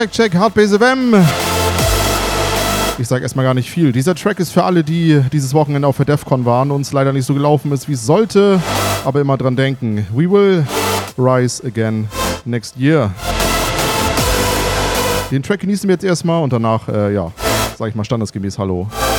Check, Hardbase FM. Ich sag erstmal gar nicht viel. Dieser Track ist für alle, die dieses Wochenende auf der DEFCON waren und es leider nicht so gelaufen ist, wie es sollte. Aber immer dran denken. We will rise again next year. Den Track genießen wir jetzt erstmal und danach, sag ich mal standesgemäß Hallo.